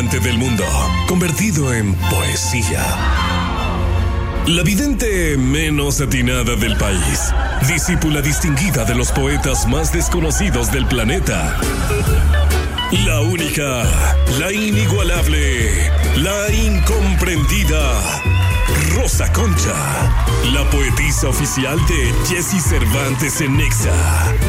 ignorante del mundo, convertido en poesía. La vidente menos atinada del país, discípula distinguida de los poetas más desconocidos del planeta. La única, la inigualable, la incomprendida, Rosa Concha, la poetisa oficial de Jesse Cervantes en Nexa.